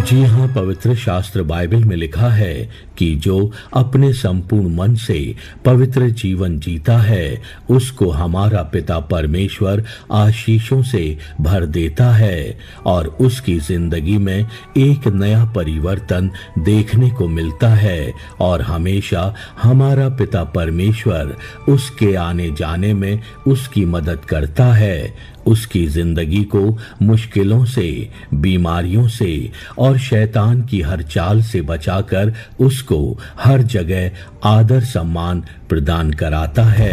जी हाँ, पवित्र शास्त्र बाइबल में लिखा है कि जो अपने संपूर्ण मन से पवित्र जीवन जीता है उसको हमारा पिता परमेश्वर आशीषों से भर देता है और उसकी जिंदगी में एक नया परिवर्तन देखने को मिलता है और हमेशा हमारा पिता परमेश्वर उसके आने जाने में उसकी मदद करता है, उसकी जिंदगी को मुश्किलों से, बीमारियों से और शैतान की हर चाल से बचाकर उसको हर जगह आदर सम्मान प्रदान कराता है।